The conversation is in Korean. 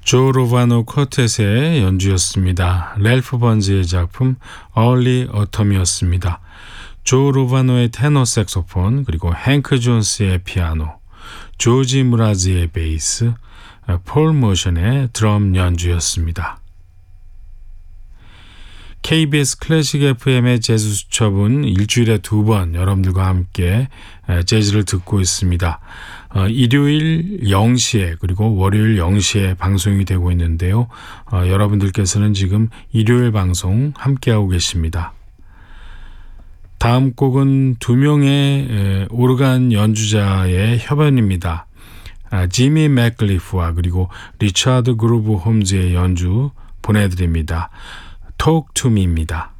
조 로바노 쿼텟의 연주였습니다. 랠프 번즈의 작품 Early Autumn이었습니다. 조 로바노의 테너 색소폰, 그리고 행크 존스의 피아노, 조지 무라즈의 베이스, 폴 모션의 드럼 연주였습니다. KBS 클래식 FM의 재즈 수첩은 일주일에 2번 여러분들과 함께 재즈를 듣고 있습니다. 일요일 0시에 그리고 월요일 0시에 방송이 되고 있는데요. 여러분들께서는 지금 일요일 방송 함께하고 계십니다. 다음 곡은 2명의 오르간 연주자의 협연입니다. 지미 맥클리프와 그리고 리차드 그루브 홈즈의 연주 보내드립니다. Talk to me입니다.